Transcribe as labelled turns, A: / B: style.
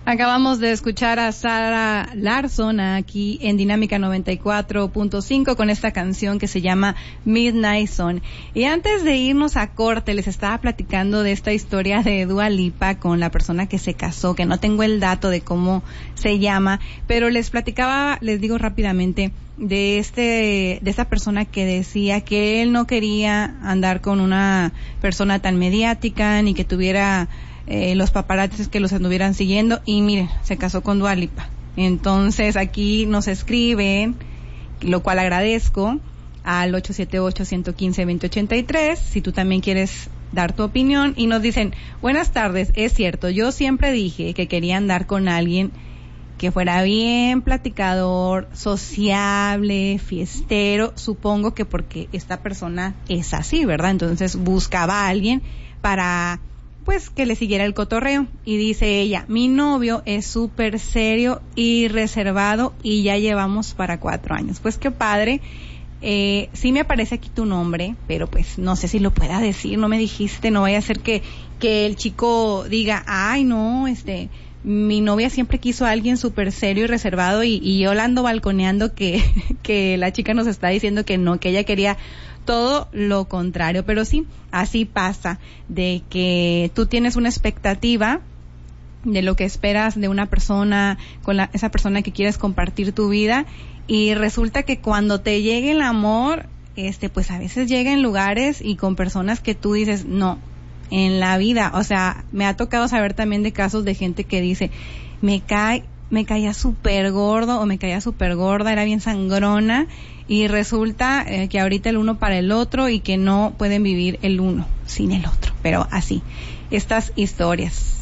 A: Acabamos de escuchar a Sara Larsson aquí en Dinámica 94.5 con esta canción que se llama Midnight Sun. Y antes de irnos a corte, les estaba platicando de esta historia de Dua Lipa con la persona que se casó, que no tengo el dato de cómo se llama, pero les platicaba, les digo rápidamente, de esta persona que decía que él no quería andar con una persona tan mediática ni que tuviera los paparazzis que los anduvieran siguiendo, y miren, se casó con Dua Lipa. Entonces aquí nos escriben, lo cual agradezco, al 878-115-2083, si tú también quieres dar tu opinión, y nos dicen: buenas tardes, es cierto, yo siempre dije que quería andar con alguien que fuera bien platicador, sociable, fiestero, supongo que porque esta persona es así, ¿verdad? Entonces buscaba a alguien para pues que le siguiera el cotorreo. Y dice ella: mi novio es súper serio y reservado y ya llevamos para 4 años. Pues qué padre. Sí me aparece aquí tu nombre, pero pues no sé si lo pueda decir, no me dijiste, no vaya a ser que el chico diga: ay no, mi novia siempre quiso a alguien súper serio y reservado, y yo la ando balconeando que la chica nos está diciendo que no, que ella quería todo lo contrario. Pero sí, así pasa, de que tú tienes una expectativa de lo que esperas de una persona, con esa persona que quieres compartir tu vida, y resulta que cuando te llegue el amor, pues a veces llega en lugares y con personas que tú dices: no, en la vida. O sea, me ha tocado saber también de casos de gente que dice: me caía súper gordo o me caía súper gorda, era bien sangrona, y resulta que ahorita el uno para el otro y que no pueden vivir el uno sin el otro. Pero así, estas historias.